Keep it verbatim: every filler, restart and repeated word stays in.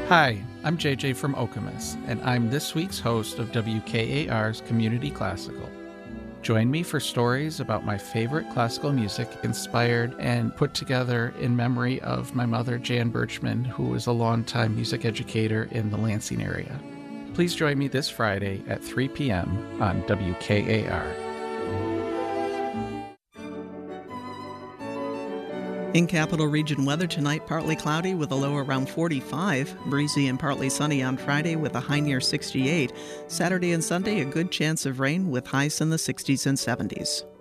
Hi, I'm J J from Okemos, and I'm this week's host of W K A R's Community Classical. Join me for stories about my favorite classical music inspired and put together in memory of my mother, Jan Birchman, who was a longtime music educator in the Lansing area. Please join me this Friday at three p.m. on W K A R. In Capital Region weather tonight, partly cloudy with a low around forty-five, breezy and partly sunny on Friday with a high near sixty-eight. Saturday and Sunday, a good chance of rain with highs in the sixties and seventies.